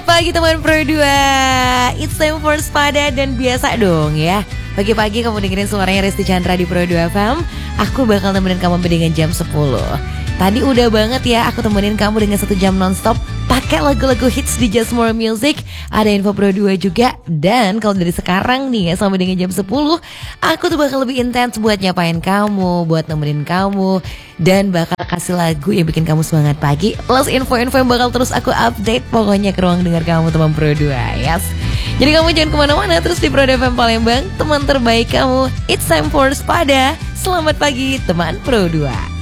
Selamat pagi teman Pro 2. It's time for Spada. Dan biasa dong ya, pagi-pagi kamu dengerin suaranya Resti Chandra di Pro 2 FM. Aku bakal temenin kamu dengan jam 10. Tadi udah banget ya aku temenin kamu dengan 1 jam nonstop pakai lagu-lagu hits di Just More Music. Ada info Pro 2 juga. Dan kalau dari sekarang nih ya sampai dengan jam 10, aku tuh bakal lebih intens buat nyapain kamu, buat nemenin kamu, dan bakal kasih lagu yang bikin kamu semangat pagi. Plus info-info yang bakal terus aku update pokoknya ke ruang dengar kamu teman Pro 2. Yes. Jadi kamu jangan kemana-mana, terus di Pro 2 FM Palembang, teman terbaik kamu. It's time for Spada. Selamat pagi teman Pro 2.